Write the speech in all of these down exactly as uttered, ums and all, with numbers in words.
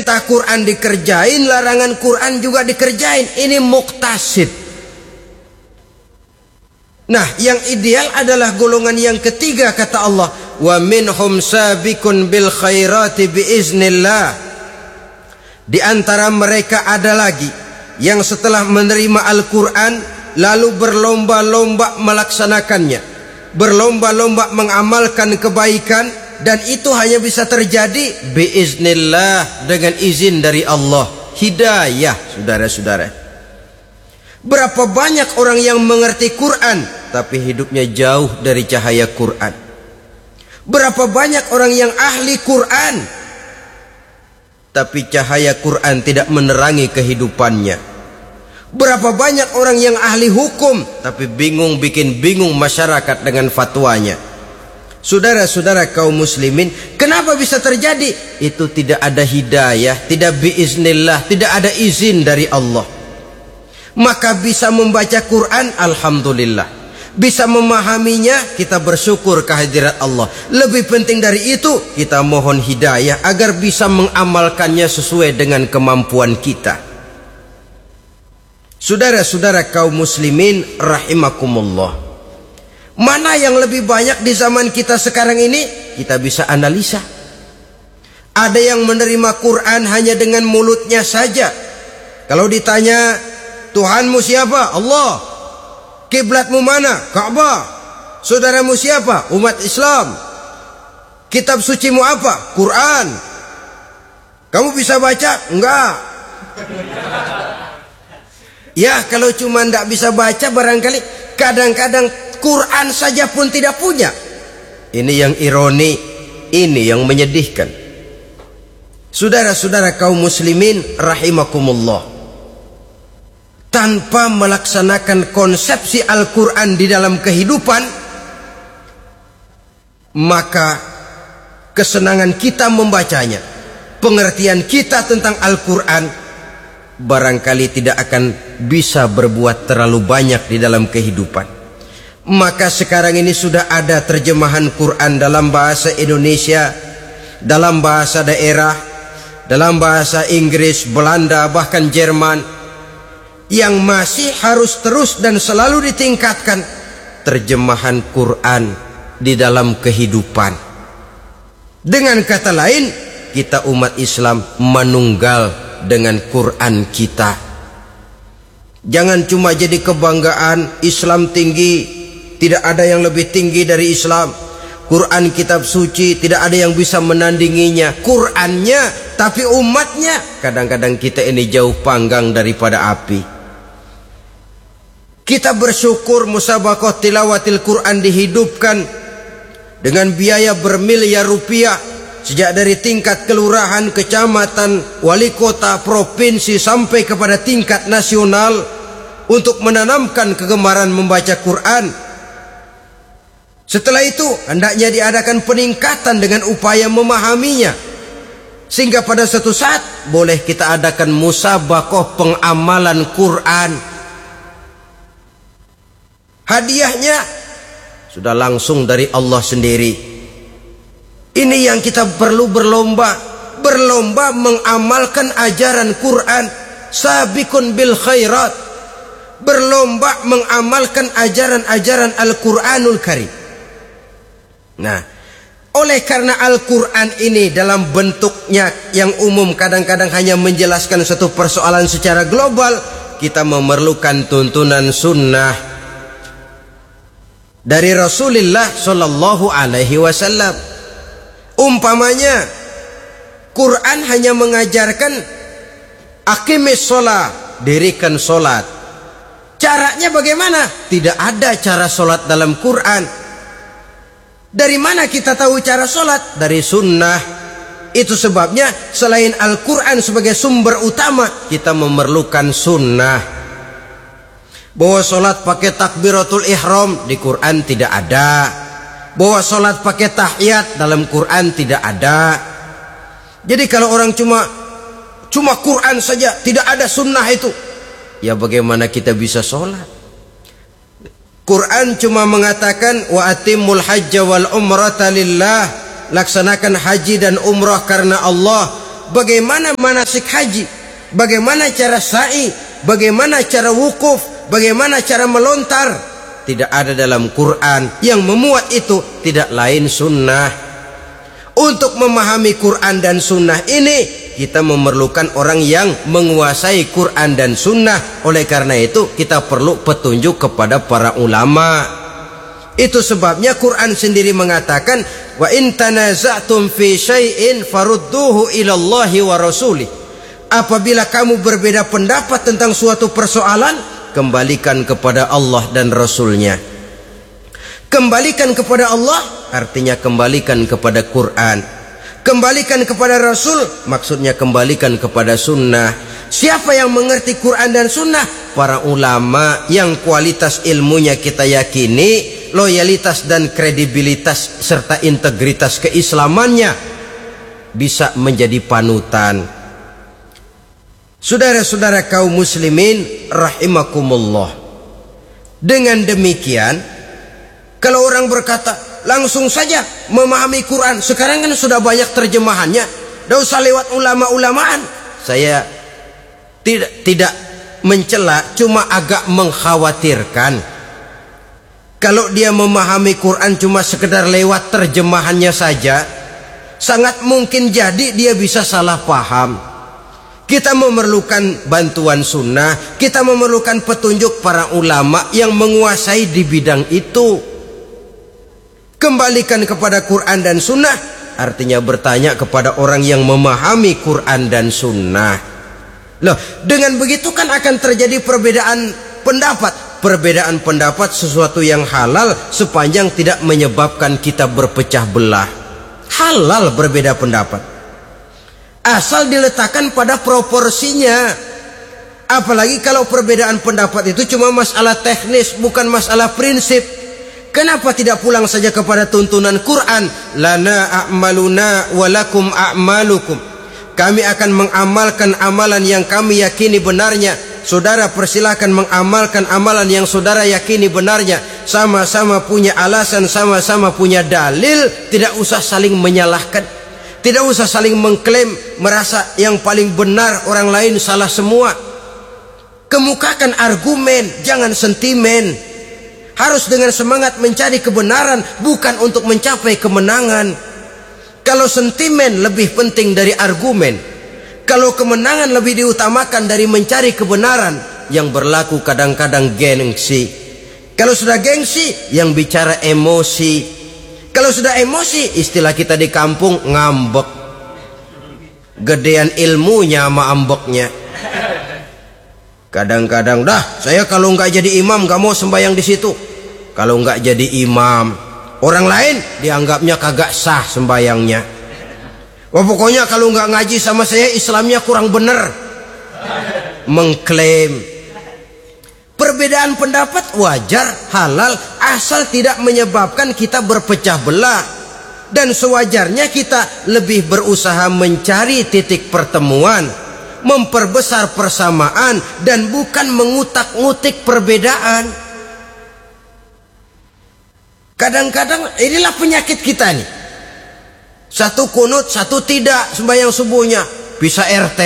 Perintah Quran dikerjain, larangan Quran juga dikerjain. Ini muktasid. Nah, yang ideal adalah golongan yang ketiga, kata Allah, wa minhum sabiqun bil khairati biiznillah. Di antara mereka ada lagi yang setelah menerima Al-Quran lalu berlomba-lomba melaksanakannya, berlomba-lomba mengamalkan kebaikan, dan itu hanya bisa terjadi biiznillah, dengan izin dari Allah. Hidayah, saudara-saudara. Berapa banyak orang yang mengerti Quran tapi hidupnya jauh dari cahaya Quran. Berapa banyak orang yang ahli Quran tapi cahaya Quran tidak menerangi kehidupannya. Berapa banyak orang yang ahli hukum tapi bingung, bikin bingung masyarakat dengan fatwanya. Saudara-saudara kaum muslimin, kenapa bisa terjadi? Itu tidak ada hidayah, tidak biiznillah, tidak ada izin dari Allah. Maka bisa membaca Quran, alhamdulillah. Bisa memahaminya, kita bersyukur kehadirat Allah. Lebih penting dari itu, kita mohon hidayah agar bisa mengamalkannya sesuai dengan kemampuan kita. Saudara-saudara kaum muslimin rahimakumullah, mana yang lebih banyak di zaman kita sekarang ini? Kita bisa analisa. Ada yang menerima Quran hanya dengan mulutnya saja. Kalau ditanya, Tuhanmu siapa? Allah. Kiblatmu mana? Ka'bah. Saudaramu siapa? Umat Islam. Kitab sucimu apa? Quran. Kamu bisa baca? Enggak. Ya, kalau cuma tidak bisa baca, barangkali kadang-kadang Quran saja pun tidak punya. Ini yang ironi, ini yang menyedihkan. Saudara-saudara kaum muslimin rahimakumullah, tanpa melaksanakan konsepsi Al-Quran di dalam kehidupan, maka kesenangan kita membacanya, pengertian kita tentang Al-Quran, barangkali tidak akan bisa berbuat terlalu banyak di dalam kehidupan. Maka sekarang ini sudah ada terjemahan Quran dalam bahasa Indonesia, dalam bahasa daerah, dalam bahasa Inggris, Belanda, bahkan Jerman. Yang masih harus terus dan selalu ditingkatkan, terjemahan Quran di dalam kehidupan. Dengan kata lain, kita umat Islam menunggal dengan Quran kita. Jangan cuma jadi kebanggaan Islam tinggi, tidak ada yang lebih tinggi dari Islam. Quran kitab suci, tidak ada yang bisa menandinginya. Qurannya, tapi umatnya, kadang-kadang kita ini jauh panggang daripada api. Kita bersyukur musabaqah tilawatil Quran dihidupkan dengan biaya bermiliar rupiah, sejak dari tingkat kelurahan, kecamatan, wali kota, provinsi, sampai kepada tingkat nasional, untuk menanamkan kegemaran membaca Quran. Setelah itu hendaknya diadakan peningkatan dengan upaya memahaminya, sehingga pada suatu saat boleh kita adakan musabaqah pengamalan Quran. Hadiahnya sudah langsung dari Allah sendiri. Ini yang kita perlu berlomba, berlomba mengamalkan ajaran Quran. Sabiqun bil khairat, berlomba mengamalkan ajaran-ajaran Al-Quranul Karim. Nah, oleh karena Al-Quran ini dalam bentuknya yang umum kadang-kadang hanya menjelaskan satu persoalan secara global, kita memerlukan tuntunan sunnah dari Rasulullah Shallallahu Alaihi Wasallam. Umpamanya, Quran hanya mengajarkan aqimis sholat, dirikan sholat. Caranya bagaimana? Tidak ada cara sholat dalam Quran. Dari mana kita tahu cara sholat? Dari sunnah. Itu sebabnya selain Al-Quran sebagai sumber utama, kita memerlukan sunnah. Bahwa sholat pakai takbiratul ihram di Quran tidak ada. Bahwa sholat pakai tahiyat dalam Quran tidak ada. Jadi kalau orang cuma cuma Quran saja, tidak ada sunnah itu, ya bagaimana kita bisa sholat? Quran cuma mengatakan wa atimul hajja wal umrata lillah, laksanakan haji dan umrah karena Allah. bagaimana manasik haji, bagaimana cara sa'i, bagaimana cara wukuf, bagaimana cara melontar. Tidak ada dalam Quran. Yang memuat itu tidak lain sunnah. Untuk memahami Quran dan sunnah ini, kita memerlukan orang yang menguasai Quran dan sunnah. Oleh karena itu kita perlu petunjuk kepada para ulama. Itu sebabnya Quran sendiri mengatakan, wa in tanaza'tum fi syai'in farudduhu ila Allahi wa rasulih. Apabila kamu berbeda pendapat tentang suatu persoalan, kembalikan kepada Allah dan Rasulnya. Kembalikan kepada Allah artinya kembalikan kepada Quran. Kembalikan kepada Rasul maksudnya kembalikan kepada sunnah. Siapa yang mengerti Quran dan sunnah? Para ulama yang kualitas ilmunya kita yakini, loyalitas dan kredibilitas serta integritas keislamannya bisa menjadi panutan. Saudara-saudara kaum muslimin rahimakumullah. Dengan demikian, kalau orang berkata langsung saja memahami Quran, sekarang kan sudah banyak terjemahannya, tidak usah lewat ulama-ulamaan. Saya tidak tidak mencela, cuma agak mengkhawatirkan kalau dia memahami Quran cuma sekedar lewat terjemahannya saja, sangat mungkin jadi dia bisa salah paham. Kita memerlukan bantuan sunnah, kita memerlukan petunjuk para ulama yang menguasai di bidang itu. Kembalikan kepada Quran dan sunnah artinya bertanya kepada orang yang memahami Quran dan sunnah. Loh, dengan begitu kan akan terjadi perbedaan pendapat. Perbedaan pendapat sesuatu yang halal sepanjang tidak menyebabkan kita berpecah belah. Halal berbeda pendapat, asal diletakkan pada proporsinya. Apalagi kalau perbedaan pendapat itu cuma masalah teknis, bukan masalah prinsip. Kenapa tidak pulang saja kepada tuntunan Quran? Lana a'maluna walakum a'malukum. Kami akan mengamalkan amalan yang kami yakini benarnya. Saudara persilakan mengamalkan amalan yang saudara yakini benarnya. Sama-sama punya alasan, sama-sama punya dalil. Tidak usah saling menyalahkan, tidak usah saling mengklaim merasa yang paling benar, orang lain salah semua. Kemukakan argumen, jangan sentimen. Harus dengan semangat mencari kebenaran, bukan untuk mencapai kemenangan. Kalau sentimen lebih penting dari argumen, kalau kemenangan lebih diutamakan dari mencari kebenaran, yang berlaku kadang-kadang gengsi. Kalau sudah gengsi, yang bicara emosi. Kalau sudah emosi, istilah kita di kampung ngambek. Gedean ilmunya sama ambeknya. Kadang-kadang, dah saya kalau nggak jadi imam nggak mau sembahyang di situ. Kalau nggak jadi imam, orang lain dianggapnya kagak sah sembahyangnya. Wah, pokoknya kalau nggak ngaji sama saya Islamnya kurang bener. Mengklaim. Perbedaan pendapat wajar, halal, asal tidak menyebabkan kita berpecah belah. Dan sewajarnya kita lebih berusaha mencari titik pertemuan, memperbesar persamaan, dan bukan mengutak-ngutik perbedaan. Kadang-kadang inilah penyakit kita nih. Satu kunut, satu tidak sembahyang subuhnya, bisa R T.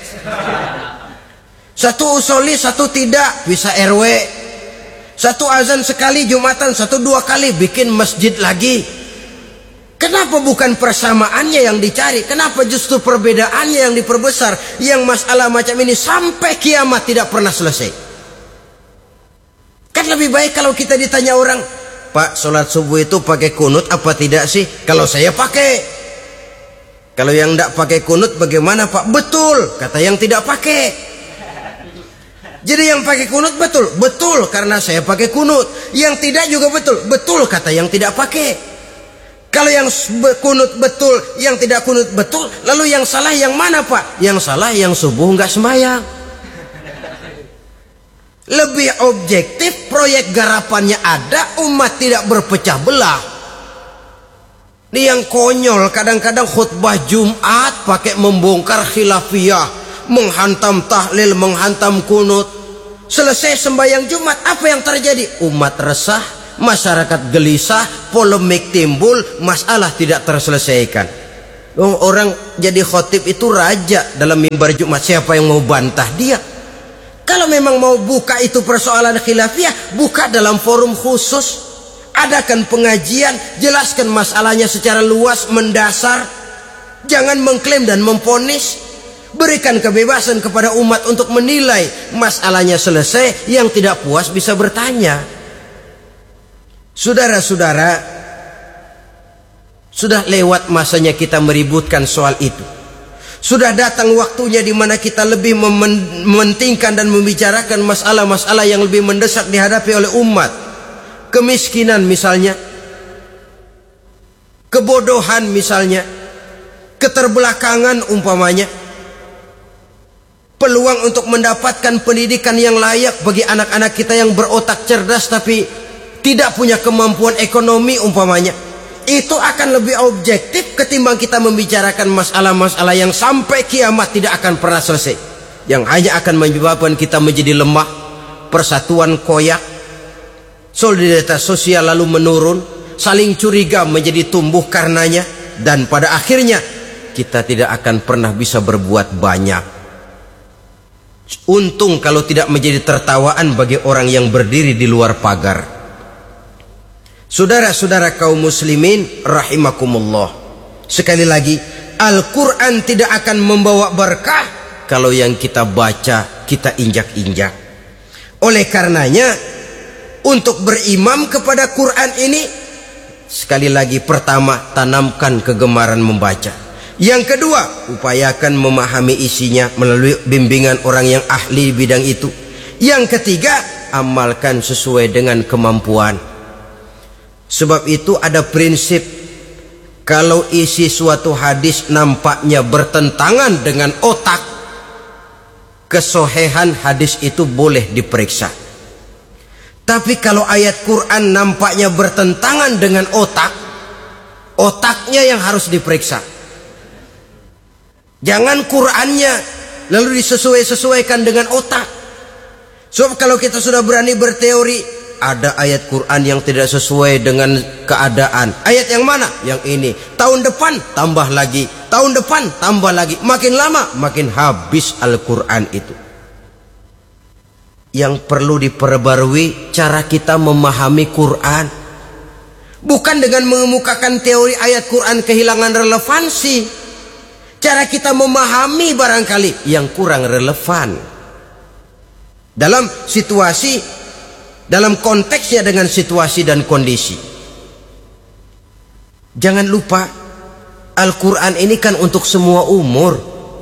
Satu usoli, satu tidak, bisa R W. Satu azan sekali Jumatan, satu dua kali bikin masjid lagi. Kenapa bukan persamaannya yang dicari? Kenapa justru perbedaannya yang diperbesar? Yang masalah macam ini sampai kiamat tidak pernah selesai. Kan lebih baik kalau kita ditanya orang, Pak, sholat subuh itu pakai kunut apa tidak sih? Kalau saya pakai. Kalau yang tidak pakai kunut bagaimana Pak? Betul, kata yang tidak pakai. Jadi yang pakai kunut betul, betul karena saya pakai kunut. Yang tidak juga betul, betul kata yang tidak pakai. Kalau yang kunut betul, yang tidak kunut betul, lalu yang salah yang mana Pak? Yang salah yang subuh nggak sembahyang. Lebih objektif, proyek garapannya ada, umat tidak berpecah belah. Ini yang konyol, kadang-kadang khutbah Jumat pakai membongkar khilafiyah, menghantam tahlil, menghantam kunut. Selesai sembahyang Jumat, apa yang terjadi? Umat resah, masyarakat gelisah, polemik timbul, masalah tidak terselesaikan. Orang jadi khotib itu raja dalam mimbar Jumat, siapa yang mau bantah dia? Kalau memang mau buka itu persoalan khilafiyah, buka dalam forum khusus, adakan pengajian, jelaskan masalahnya secara luas, mendasar. Jangan mengklaim dan memponis. Berikan kebebasan kepada umat untuk menilai. Masalahnya selesai, yang tidak puas bisa bertanya. Saudara-saudara, sudah lewat masanya kita meributkan soal itu. Sudah datang waktunya di mana kita lebih mementingkan dan membicarakan masalah-masalah yang lebih mendesak dihadapi oleh umat. Kemiskinan misalnya, kebodohan misalnya, keterbelakangan umpamanya, peluang untuk mendapatkan pendidikan yang layak bagi anak-anak kita yang berotak cerdas tapi tidak punya kemampuan ekonomi umpamanya. Itu akan lebih objektif ketimbang kita membicarakan masalah-masalah yang sampai kiamat tidak akan pernah selesai, yang hanya akan menyebabkan kita menjadi lemah, persatuan koyak, solidaritas sosial lalu menurun, saling curiga menjadi tumbuh karenanya, dan pada akhirnya kita tidak akan pernah bisa berbuat banyak. Untung kalau tidak menjadi tertawaan bagi orang yang berdiri di luar pagar. Saudara-saudara kaum muslimin rahimakumullah, sekali lagi, Al-Quran tidak akan membawa berkah kalau yang kita baca kita injak-injak. Oleh karenanya, untuk berimam kepada Quran ini, sekali lagi, pertama, tanamkan kegemaran membaca. Yang kedua, upayakan memahami isinya melalui bimbingan orang yang ahli bidang itu. Yang ketiga, amalkan sesuai dengan kemampuan. Sebab itu ada prinsip, kalau isi suatu hadis nampaknya bertentangan dengan otak, kesohihan hadis itu boleh diperiksa. Tapi kalau ayat Quran nampaknya bertentangan dengan otak, otaknya yang harus diperiksa. Jangan Qurannya lalu disesuai-sesuaikan dengan otak. Sebab kalau kita sudah berani berteori, ada ayat Quran yang tidak sesuai dengan keadaan. Ayat yang mana? Yang ini. Tahun depan tambah lagi, tahun depan tambah lagi. Makin lama makin habis Al-Quran itu. Yang perlu diperbarui cara kita memahami Quran. Bukan dengan mengemukakan teori ayat Quran kehilangan relevansi. Cara kita memahami barangkali yang kurang relevan dalam situasi, dalam konteksnya dengan situasi dan kondisi. Jangan lupa, Al-Quran ini kan untuk semua umur.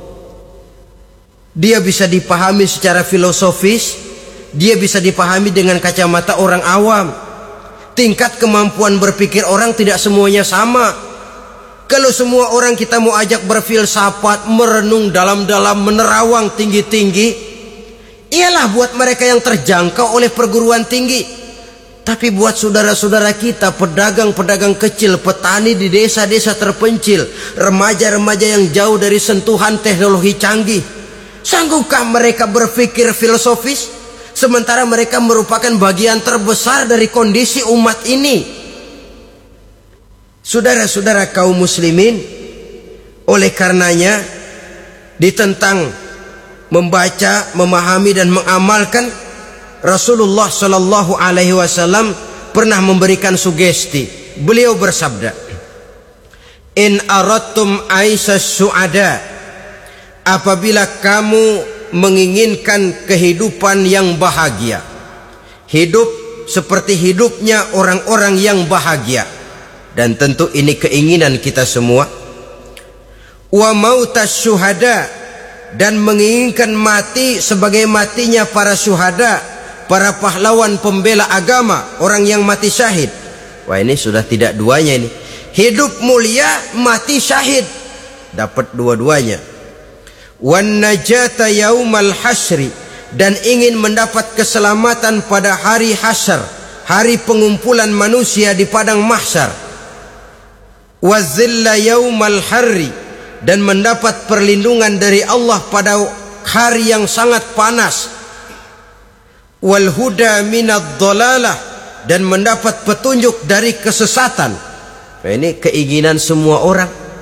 Dia bisa dipahami secara filosofis, dia bisa dipahami dengan kacamata orang awam. Tingkat kemampuan berpikir orang tidak semuanya sama. Kalau semua orang kita mau ajak berfilsafat, merenung dalam-dalam, menerawang tinggi-tinggi, ialah buat mereka yang terjangkau oleh perguruan tinggi. Tapi buat saudara-saudara kita, pedagang-pedagang kecil, petani di desa-desa terpencil, remaja-remaja yang jauh dari sentuhan teknologi canggih, sanggupkah mereka berpikir filosofis? Sementara mereka merupakan bagian terbesar dari kondisi umat ini. Saudara-saudara kaum muslimin, oleh karenanya ditentang membaca, memahami dan mengamalkan, Rasulullah Shallallahu Alaihi Wasallam pernah memberikan sugesti. Beliau bersabda, "In aradtum aisha su'ada, apabila kamu menginginkan kehidupan yang bahagia, hidup seperti hidupnya orang-orang yang bahagia." Dan tentu ini keinginan kita semua. Wa mautas syuhada, dan menginginkan mati sebagai matinya para syuhada, para pahlawan pembela agama, orang yang mati syahid. Wah, ini sudah tidak duanya ini. Hidup mulia, mati syahid. Dapat dua-duanya. Wan najata yaumal hasyri, dan ingin mendapat keselamatan pada hari hasyar, hari pengumpulan manusia di padang mahsyar. Wazilla yaumal harri, dan mendapat perlindungan dari Allah pada hari yang sangat panas. Wal huda minad dhalalah, dan mendapat petunjuk dari kesesatan. Nah, ini keinginan semua orang.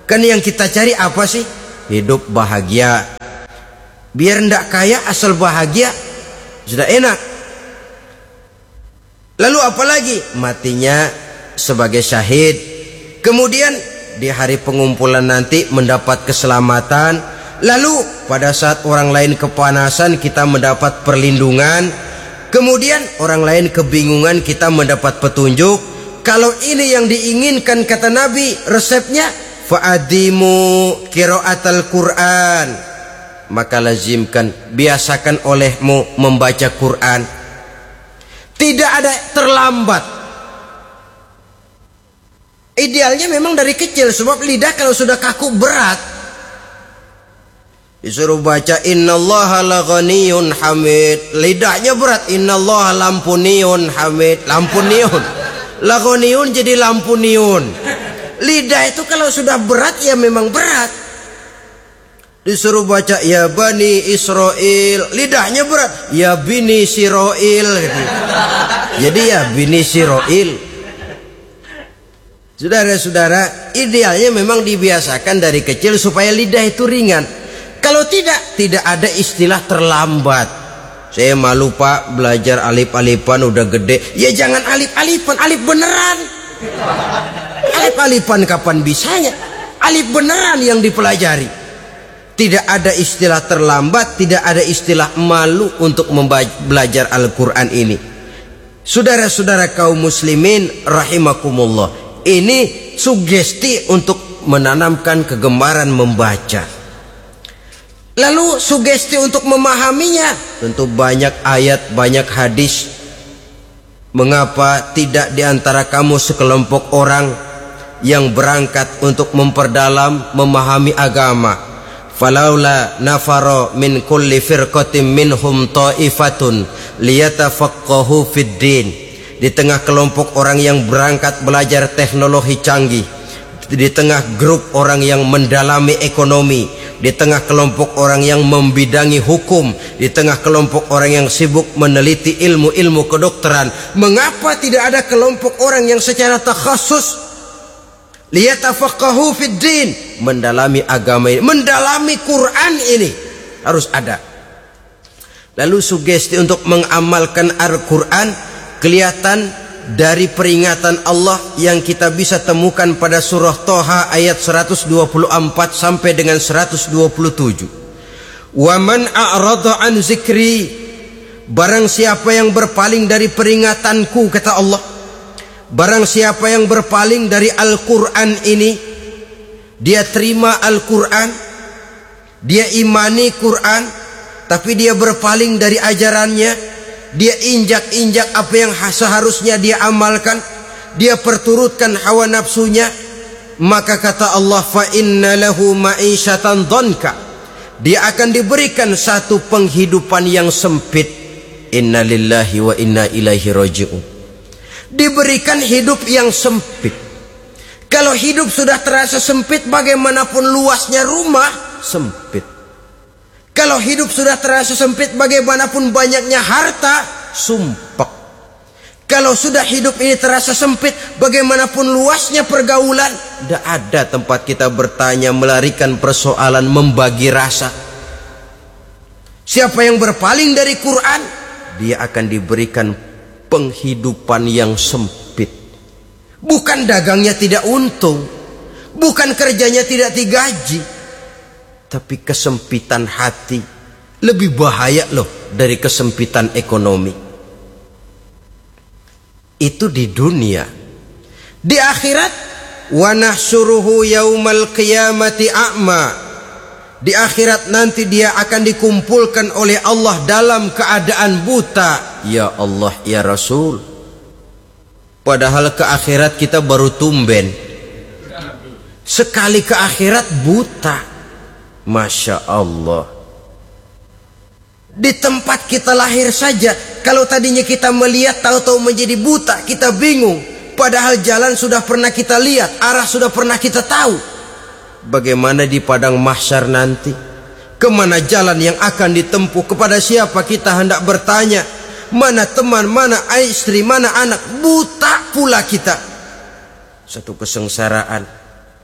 Kan yang kita cari apa sih? Hidup bahagia. Biar ndak kaya asal bahagia sudah enak. Lalu apalagi? Matinya sebagai syahid. Kemudian di hari pengumpulan nanti mendapat keselamatan. Lalu pada saat orang lain kepanasan kita mendapat perlindungan. Kemudian orang lain kebingungan kita mendapat petunjuk. Kalau ini yang diinginkan kata Nabi, resepnya fa'adimu qiraatal Quran, maka lazimkan, biasakan olehmu membaca Quran. Tidak ada terlambat. Idealnya memang dari kecil, sebab lidah kalau sudah kaku berat. Disuruh baca innallaha laghaniyun hamid, lidahnya berat. Innallaha lampuniyun hamid, lampuniyun. Laghaniyun jadi lampuniyun. Lidah itu kalau sudah berat ya memang berat. Disuruh baca ya bani Israel, lidahnya berat. Ya bini Siroil gitu. Jadi ya bini Siroil. Saudara-saudara, idealnya memang dibiasakan dari kecil supaya lidah itu ringan. Kalau tidak, tidak ada istilah terlambat. Saya malu pak, belajar alif-alifan udah gede. Ya jangan alif-alifan, alif beneran. Alif-alifan kapan bisanya? Alif beneran yang dipelajari. Tidak ada istilah terlambat, tidak ada istilah malu untuk belajar Al-Quran ini. Saudara-saudara kaum muslimin rahimakumullah, ini sugesti untuk menanamkan kegemaran membaca. Lalu sugesti untuk memahaminya, tentu banyak ayat, banyak hadis. Mengapa tidak diantara kamu sekelompok orang yang berangkat untuk memperdalam, memahami agama? Falaula nafaro min kulli firqatin minhum ta'ifatun liyatafaqahu fid din. Di tengah kelompok orang yang berangkat belajar teknologi canggih, di tengah grup orang yang mendalami ekonomi, di tengah kelompok orang yang membidangi hukum, di tengah kelompok orang yang sibuk meneliti ilmu-ilmu kedokteran, mengapa tidak ada kelompok orang yang secara takhasus liyatafaqahu fid din, mendalami agama ini, mendalami Quran ini? Harus ada. Lalu sugesti untuk mengamalkan Al-Quran kelihatan dari peringatan Allah yang kita bisa temukan pada surah Toha ayat seratus dua puluh empat sampai dengan seratus dua puluh tujuh. Wa man a'rada an zikri, barang siapa yang berpaling dari peringatanku, kata Allah, barang siapa yang berpaling dari Al-Quran ini, dia terima Al-Quran, dia imani Quran, tapi dia berpaling dari ajarannya, dia injak-injak apa yang seharusnya dia amalkan, dia perturutkan hawa nafsunya, maka kata Allah, fa inna lahu ma'isyatan dhanka, dia akan diberikan satu penghidupan yang sempit. Inna lillahi wa inna ilaihi raji'un. Diberikan hidup yang sempit. Kalau hidup sudah terasa sempit, bagaimanapun luasnya rumah, sempit. Kalau hidup sudah terasa sempit, bagaimanapun banyaknya harta, sumpek. Kalau sudah hidup ini terasa sempit, bagaimanapun luasnya pergaulan, tidak ada tempat kita bertanya, melarikan persoalan, membagi rasa. Siapa yang berpaling dari Quran, dia akan diberikan penghidupan yang sempit. Bukan dagangnya tidak untung, bukan kerjanya tidak digaji, tapi kesempitan hati lebih bahaya loh dari kesempitan ekonomi. Itu di dunia. Di akhirat, wa nahsyuruhu yaumal qiyamati a'ma. Di akhirat nanti dia akan dikumpulkan oleh Allah dalam keadaan buta. Ya Allah, ya Rasul, padahal ke akhirat kita baru tumben, sekali ke akhirat buta. Masya Allah. Di tempat kita lahir saja, kalau tadinya kita melihat tahu-tahu menjadi buta, kita bingung. Padahal jalan sudah pernah kita lihat, arah sudah pernah kita tahu. Bagaimana di padang mahsyar nanti? Kemana jalan yang akan ditempuh? Kepada siapa kita hendak bertanya? Mana teman, mana istri, mana anak? Buta pula kita. Satu kesengsaraan.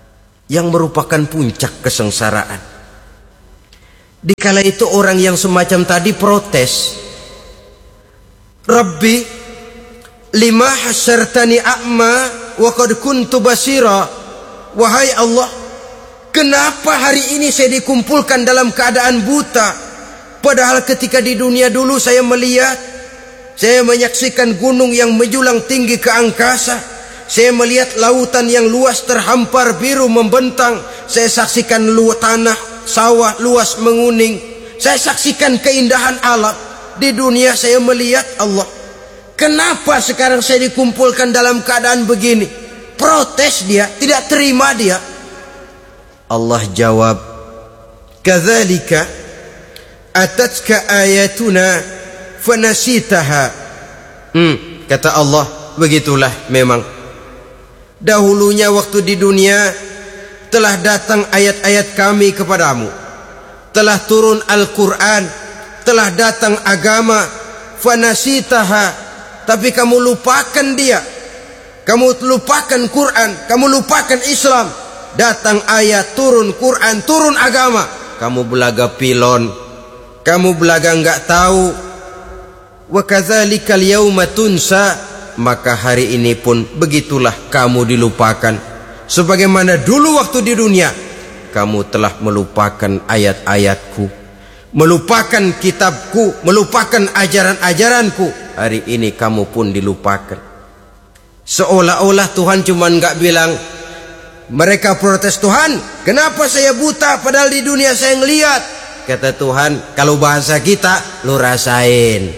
yang merupakan puncak kesengsaraan. Dikala itu orang yang semacam tadi protes, Rabbi lima hasyartani a'ma wa qad kuntu basira. Wahai Allah, kenapa hari ini saya dikumpulkan dalam keadaan buta, padahal ketika di dunia dulu saya melihat, saya menyaksikan gunung yang menjulang tinggi ke angkasa, saya melihat lautan yang luas terhampar biru membentang, saya saksikan lu tanah sawah luas menguning, saya saksikan keindahan alam. Di dunia saya melihat Allah, kenapa sekarang saya dikumpulkan dalam keadaan begini? Protes dia, tidak terima dia. Allah jawab, kadzalika atatka ayatuna fanasitaha. Hmm, kata Allah, begitulah memang. Dahulunya waktu di dunia telah datang ayat-ayat kami kepadamu, telah turun Al-Quran, telah datang agama, fanasitaha, tapi kamu lupakan dia. Kamu lupakan Quran, kamu lupakan Islam. Datang ayat, turun Quran, turun agama, kamu belaga pilon, kamu belaga enggak tahu. Wa kadzalikal yauma tunsa, maka hari ini pun begitulah kamu dilupakan. Sebagaimana dulu waktu di dunia kamu telah melupakan ayat-ayatku, melupakan kitabku, melupakan ajaran-ajaranku. Hari ini kamu pun dilupakan. Seolah-olah Tuhan cuma nggak bilang, mereka protes, Tuhan kenapa saya buta padahal di dunia saya ngeliat. Kata Tuhan, kalau bahasa kita, lu rasain.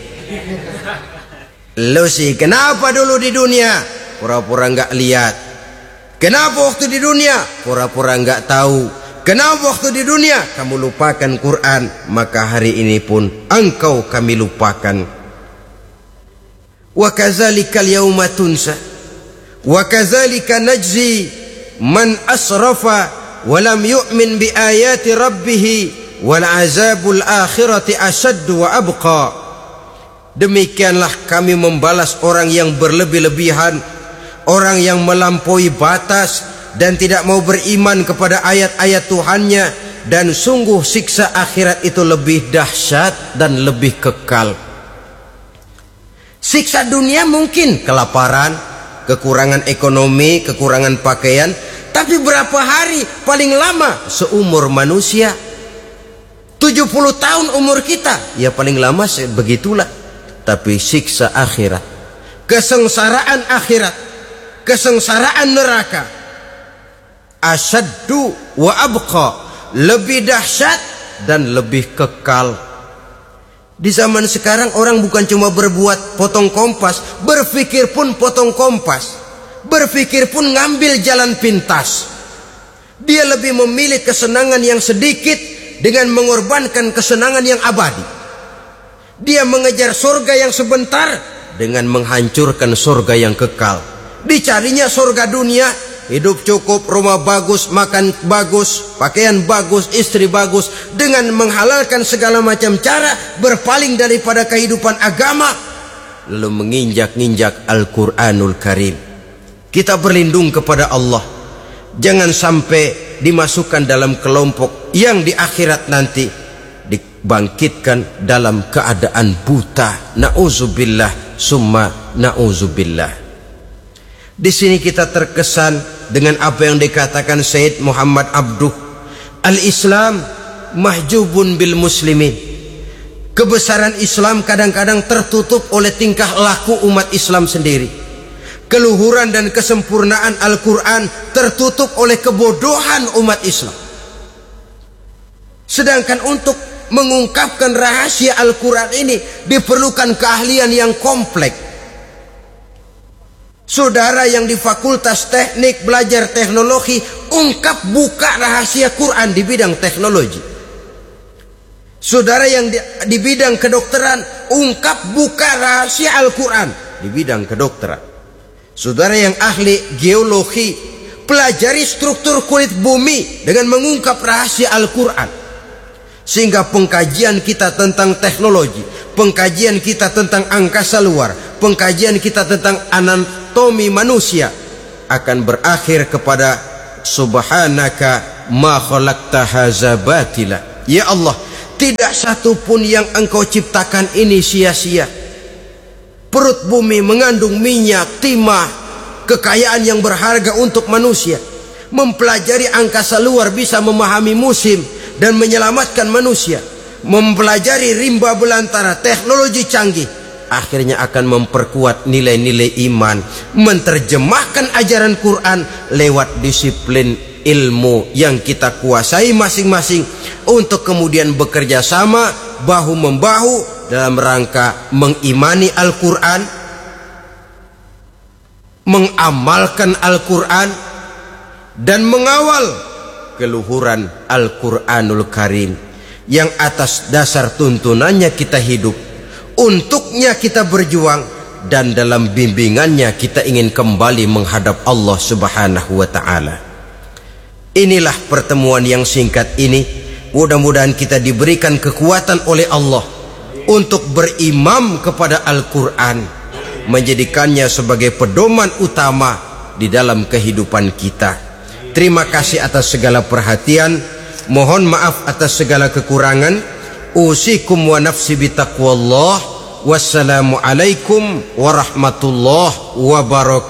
Lu sih kenapa dulu di dunia pura-pura nggak lihat? Kenapa waktu di dunia pura-pura nggak tahu? Kenapa waktu di dunia kamu lupakan Quran? Maka hari ini pun engkau kami lupakan. Wa kadzalikal yauma tunsa wa kadzalika najzi man asrafa wa lam yu'min bi ayati rabbih wal azabul akhirati asyaddu wa abqa. Demikianlah kami membalas orang yang berlebih-lebihan, orang yang melampaui batas dan tidak mau beriman kepada ayat-ayat Tuhannya, dan sungguh siksa akhirat itu lebih dahsyat dan lebih kekal. Siksa dunia mungkin kelaparan, kekurangan ekonomi, kekurangan pakaian, tapi berapa hari paling lama seumur manusia? tujuh puluh tahun umur kita, ya paling lama begitulah. Tapi siksa akhirat, kesengsaraan akhirat, kesengsaraan neraka, asyaddu wa abqa, lebih dahsyat dan lebih kekal. Di zaman sekarang orang bukan cuma berbuat potong kompas, berpikir pun potong kompas, berpikir pun ngambil jalan pintas. Dia lebih memilih kesenangan yang sedikit dengan mengorbankan kesenangan yang abadi. Dia mengejar surga yang sebentar dengan menghancurkan surga yang kekal. Dicarinya surga dunia, hidup cukup, rumah bagus, makan bagus, pakaian bagus, istri bagus, dengan menghalalkan segala macam cara, berpaling daripada kehidupan agama, lalu menginjak-injak Al-Quranul Karim. Kita berlindung kepada Allah, jangan sampai dimasukkan dalam kelompok yang di akhirat nanti dibangkitkan dalam keadaan buta. Na'udzubillah summa na'udzubillah. Di sini kita terkesan dengan apa yang dikatakan Sayyid Muhammad Abduh, al-Islam mahjubun bil muslimin. Kebesaran Islam kadang-kadang tertutup oleh tingkah laku umat Islam sendiri. Keluhuran dan kesempurnaan Al-Quran tertutup oleh kebodohan umat Islam. Sedangkan untuk mengungkapkan rahasia Al-Quran ini diperlukan keahlian yang kompleks. Saudara yang di fakultas teknik belajar teknologi, ungkap buka rahasia Quran di bidang teknologi. Saudara yang di, di bidang kedokteran, ungkap buka rahasia Al-Quran di bidang kedokteran. Saudara yang ahli geologi, pelajari struktur kulit bumi dengan mengungkap rahasia Al-Quran. Sehingga pengkajian kita tentang teknologi, pengkajian kita tentang angkasa luar, pengkajian kita tentang anatomi manusia akan berakhir kepada subhanaka ma khalaqta hadza batila. Ya Allah, tidak satu pun yang engkau ciptakan ini sia-sia. Perut bumi mengandung minyak, timah, kekayaan yang berharga untuk manusia. Mempelajari angkasa luar bisa memahami musim dan menyelamatkan manusia. Mempelajari rimba belantara, teknologi canggih, akhirnya akan memperkuat nilai-nilai iman. Menerjemahkan ajaran Quran lewat disiplin ilmu yang kita kuasai masing-masing, untuk kemudian bekerja sama bahu-membahu dalam rangka mengimani Al-Quran, mengamalkan Al-Quran, dan mengawal keluhuran Al-Quranul Karim yang atas dasar tuntunannya kita hidup, untuknya kita berjuang, dan dalam bimbingannya kita ingin kembali menghadap Allah Subhanahu wa ta'ala. Inilah pertemuan yang singkat ini. Mudah-mudahan kita diberikan kekuatan oleh Allah untuk berimam kepada Al-Quran, menjadikannya sebagai pedoman utama di dalam kehidupan kita. Terima kasih atas segala perhatian. Mohon maaf atas segala kekurangan. Usikum wa nafsi bitaqwallah. Wassalamualaikum warahmatullahi wabarakatuh.